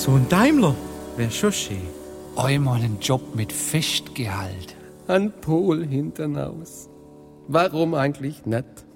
So ein Daimler wär schon schön. Einmal ein Job mit Festgehalt. Ein Pol hinternaus. Warum eigentlich nicht?